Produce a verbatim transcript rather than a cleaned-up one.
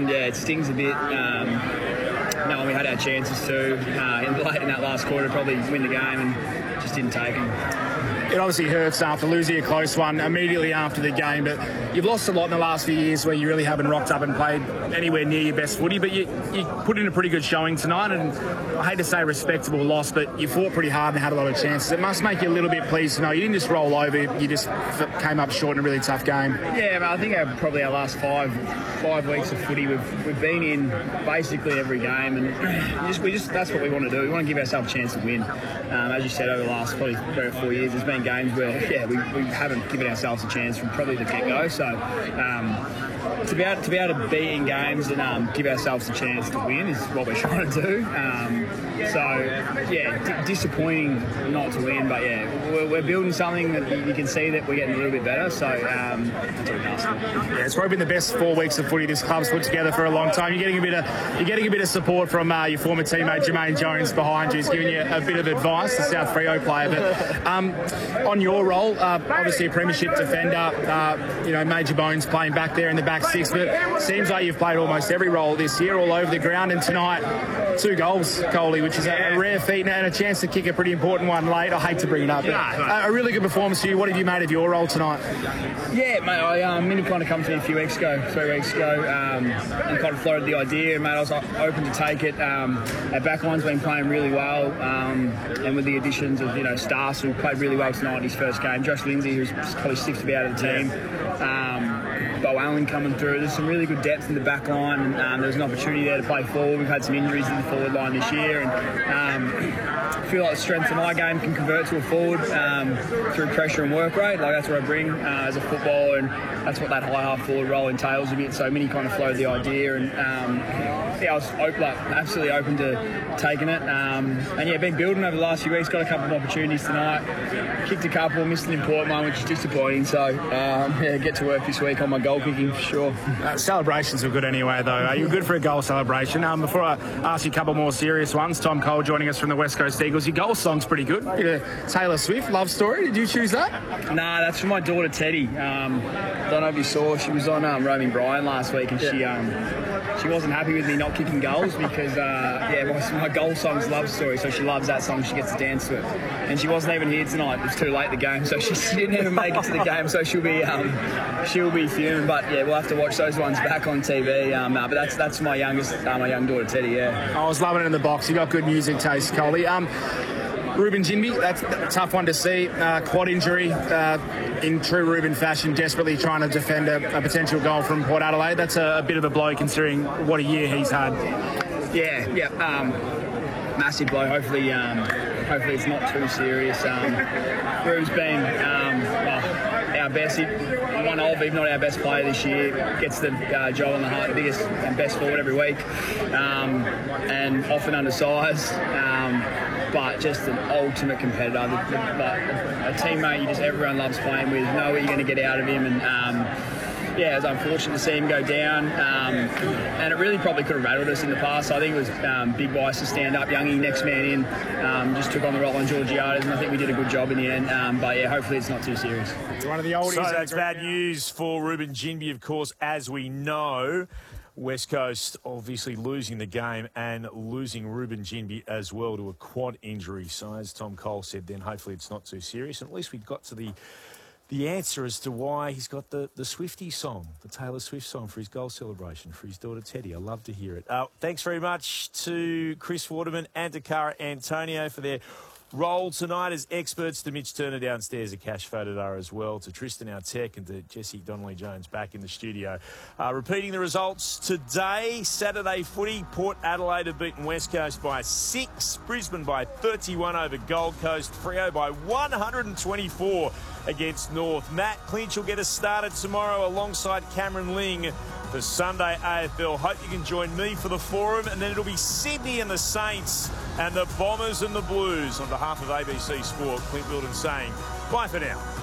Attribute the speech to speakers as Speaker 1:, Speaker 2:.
Speaker 1: one, yeah, it stings a bit. Um, knowing we had our chances too uh, in late in that last quarter, probably win the game, and just didn't take them.
Speaker 2: It obviously hurts after losing a close one immediately after the game, but you've lost a lot in the last few years where you really haven't rocked up and played anywhere near your best footy, but you, you put in a pretty good showing tonight, and I hate to say respectable loss, but you fought pretty hard and had a lot of chances. It must make you a little bit pleased to know you didn't just roll over, you just came up short in a really tough game.
Speaker 1: Yeah, I think our, probably our last five five weeks of footy, we've, we've been in basically every game, and we just, we just that's what we want to do. We want to give ourselves a chance to win. Um, as you said, over the last probably three or four years, there's been games where, yeah, we, we haven't given ourselves a chance from probably the get-go. So um, to be able to be able to be in games and um, give ourselves a chance to win is what we're trying to do. Um, so yeah, d- disappointing not to win, but yeah, we're, we're building something that you can see that we're getting a little bit better. So um, it's all nice.
Speaker 2: Yeah, it's probably been the best four weeks of footy this club's put together for a long time. You're getting a bit of you're getting a bit of support from uh, your former teammate Jermaine Jones behind you. He's giving you a bit of advice, the South Freo player. But um, on your role, uh, obviously a premiership defender, uh, you know, Major Bones playing back there in the back six, but it seems like you've played almost every role this year, all over the ground, and tonight two goals, Coley, which is a, a rare feat and a chance to kick a pretty important one late. I hate to bring it up, but a, a really good performance for you. What have you made of your role tonight?
Speaker 1: Yeah, mate, I um, Minnie kind of come to me a few weeks ago, three weeks ago, um, and kind of floated the idea, and mate, I was open to take it. Um, our backline's been playing really well, um, and with the additions of, you know, Stars, who played really well tonight in his first game, Josh Lindsay, who's probably sixth to be out of the team, um, Bo Allen coming through. There's some really good depth in the back line, and um, there's an opportunity there to play forward. We've had some injuries in the forward line this year, and um, I feel like the strength of my game can convert to a forward um, through pressure and work rate. Like, that's what I bring uh, as a footballer, and that's what that high half forward role entails a bit. So Minnie kind of flowed the idea, and um, yeah, I was open, like, absolutely open to taking it. Um, and yeah, been building over the last few weeks. Got a couple of opportunities tonight. Kicked a couple, missed an important one, which is disappointing. So um, yeah, get to work this week on my goal kicking for sure.
Speaker 2: Uh, celebrations were good anyway, though. Are you good for a goal celebration? Um, before I ask you a couple more serious ones, Tom Cole joining us from the West Coast Eagles. Your goal song's pretty good. Yeah, Taylor Swift, Love Story. Did you choose that?
Speaker 1: Nah, that's for my daughter Teddy. Um, don't know if you saw, she was on um, Roaming Brian last week, and yeah. she um, she wasn't happy with me not kicking goals because uh, yeah, my, my goal song's Love Story, so she loves that song. She gets to dance to it, and she wasn't even here tonight. It was too late in the game, so she, she didn't even make it to the game. So she'll be um, she'll be fuming. But yeah, we'll have to watch those ones back on T V. Um, uh, but that's that's my youngest, uh, my young daughter Teddy. Yeah,
Speaker 2: I was loving it in the box. You got good music taste, Coley. Um, Ruben Ginbey, that's a tough one to see. Uh, quad injury uh, in true Ruben fashion, desperately trying to defend a, a potential goal from Port Adelaide. That's a, a bit of a blow considering what a year he's had.
Speaker 1: Yeah, yeah, um, massive blow. Hopefully, um, hopefully it's not too serious. Um, Ruben's been um, well, our best, one of, if not our best player this year. Gets the uh, job on the heart, biggest and best forward every week, um, and often undersized. Um, but just an ultimate competitor. The, the, the, a teammate you just everyone loves playing with, know what you're going to get out of him, and um, yeah, it was unfortunate to see him go down, um, and it really probably could have rattled us in the past. So I think it was um, big Weiss to stand up, Youngie next man in, um, just took on the role on Georgiades, and I think we did a good job in the end. Um, but yeah, hopefully it's not too serious.
Speaker 2: It's one of the oldies.
Speaker 3: So that's bad news for Ruben Ginbey, of course, as we know. West Coast obviously losing the game and losing Ruben Ginbey as well to a quad injury. So as Tom Cole said then, hopefully it's not too serious. And at least we got to the the answer as to why he's got the, the Swiftie song, the Taylor Swift song for his goal celebration for his daughter Teddy. I love to hear it. Uh, thanks very much to Chris Waterman and to Cara Antonio for their role tonight as experts, to Mitch Turner downstairs at Cash Fotodar as well, to Tristan, our tech, and to Jesse Donnelly-Jones back in the studio. Uh, repeating the results today, Saturday footy, Port Adelaide have beaten West Coast by six, Brisbane by thirty-one over Gold Coast, Freo by one hundred twenty-four against North. Matt Clinch will get us started tomorrow alongside Cameron Ling for Sunday A F L. Hope you can join me for the forum, and then it'll be Sydney and the Saints and the Bombers and the Blues. On behalf of A B C Sport, Clint Wilden saying bye for now.